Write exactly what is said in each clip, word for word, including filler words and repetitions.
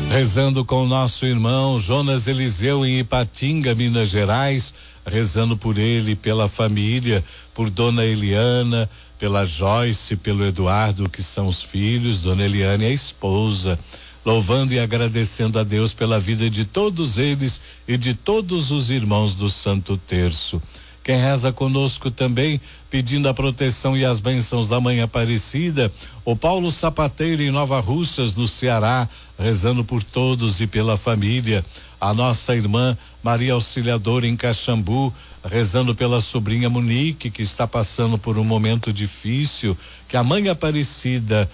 Rezando com o nosso irmão Jonas Eliseu em Ipatinga, Minas Gerais, rezando por ele, pela família, por Dona Eliana, pela Joyce, pelo Eduardo, que são os filhos, Dona Eliana é a esposa, louvando e agradecendo a Deus pela vida de todos eles e de todos os irmãos do Santo Terço. Quem reza conosco também, pedindo a proteção e as bênçãos da Mãe Aparecida, o Paulo Sapateiro em Nova Russas, no Ceará, rezando por todos e pela família. A nossa irmã Maria Auxiliadora em Caxambu, rezando pela sobrinha Monique, que está passando por um momento difícil, que a Mãe Aparecida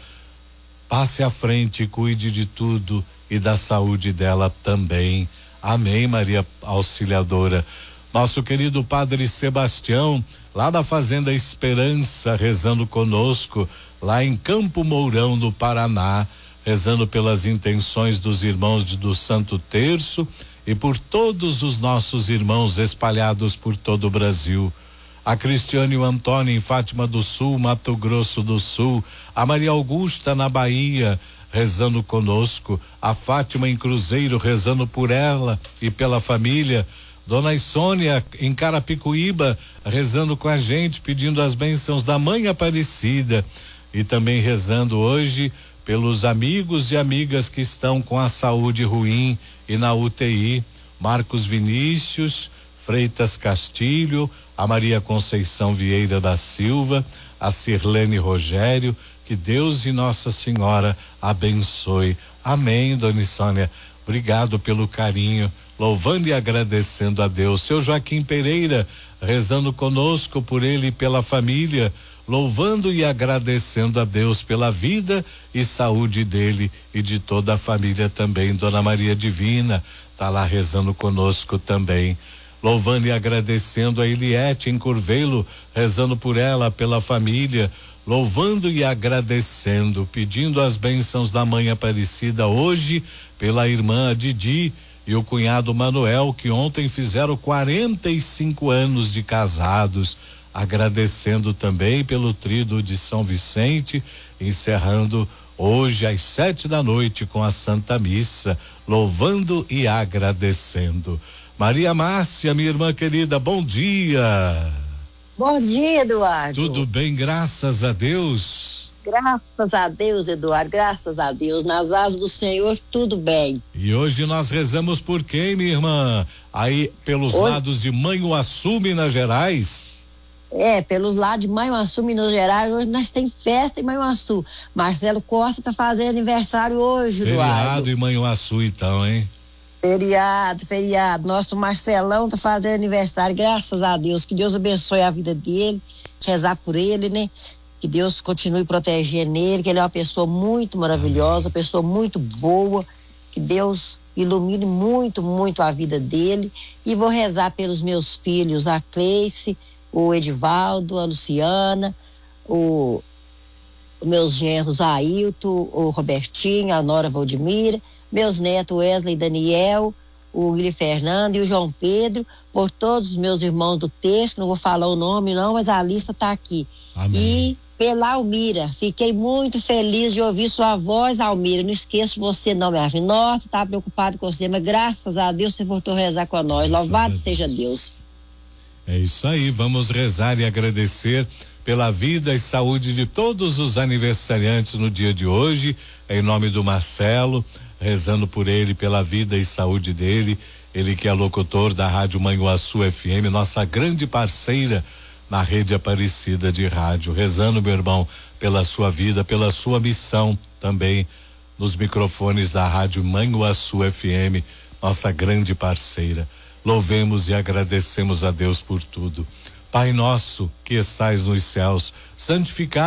passe à frente e cuide de tudo e da saúde dela também. Amém, Maria Auxiliadora. Nosso querido Padre Sebastião, lá da Fazenda Esperança, rezando conosco, lá em Campo Mourão, no Paraná, rezando pelas intenções dos irmãos de, do Santo Terço e por todos os nossos irmãos espalhados por todo o Brasil. A Cristiane e o Antônio em Fátima do Sul, Mato Grosso do Sul, a Maria Augusta na Bahia, rezando conosco, a Fátima em Cruzeiro, rezando por ela e pela família, Dona Sônia em Carapicuíba, rezando com a gente, pedindo as bênçãos da Mãe Aparecida e também rezando hoje pelos amigos e amigas que estão com a saúde ruim e na U T I, Marcos Vinícius Freitas Castilho, a Maria Conceição Vieira da Silva, a Sirlene Rogério, que Deus e Nossa Senhora abençoe. Amém, Dona Sônia. Obrigado pelo carinho, louvando e agradecendo a Deus. Seu Joaquim Pereira, rezando conosco por ele e pela família, louvando e agradecendo a Deus pela vida e saúde dele e de toda a família também. Dona Maria Divina tá lá rezando conosco também, louvando e agradecendo a Eliette em Curvelo, rezando por ela, pela família, louvando e agradecendo, pedindo as bênçãos da Mãe Aparecida hoje pela irmã Didi e o cunhado Manuel, que ontem fizeram quarenta e cinco anos de casados, agradecendo também pelo tríduo de São Vicente, encerrando hoje às sete da noite com a Santa Missa, louvando e agradecendo. Maria Márcia, minha irmã querida, bom dia. Bom dia, Eduardo. Tudo bem, graças a Deus. Graças a Deus, Eduardo, graças a Deus, nas asas do Senhor tudo bem. E hoje nós rezamos por quem, minha irmã? Aí pelos hoje... lados de Manhuaçu, Minas Gerais? É, pelos lados de Manhuaçu, Minas Gerais, hoje nós tem festa em Manhuaçu. Marcelo Costa tá fazendo aniversário hoje, Eduardo. Feriado em Manhuaçu então, hein? Feriado, feriado, nosso Marcelão tá fazendo aniversário, graças a Deus, que Deus abençoe a vida dele, rezar por ele, né? Que Deus continue protegendo ele, que ele é uma pessoa muito maravilhosa, uma pessoa muito boa, que Deus ilumine muito, muito a vida dele. E vou rezar pelos meus filhos, a Cleice, o Edivaldo, a Luciana, o, os meus genros, a Ailton, o Robertinho, a Nora Valdemira, meus netos Wesley e Daniel, o Willi Fernando e o João Pedro, por todos os meus irmãos do texto, não vou falar o nome não, mas a lista está aqui. Amém. E pela Almira, fiquei muito feliz de ouvir sua voz, Almira, não esqueço você não, minha filha, nossa, estava preocupado com você, mas graças a Deus você voltou a rezar com nós, graças louvado seja Deus. É isso aí, vamos rezar e agradecer pela vida e saúde de todos os aniversariantes no dia de hoje, em nome do Marcelo, rezando por ele, pela vida e saúde dele, ele que é locutor da Rádio Manhuaçu F M, nossa grande parceira na rede Aparecida de rádio, rezando, meu irmão, pela sua vida, pela sua missão também nos microfones da Rádio Manhuaçu F M, nossa grande parceira. Louvemos e agradecemos a Deus por tudo. Pai nosso que estais nos céus, santificado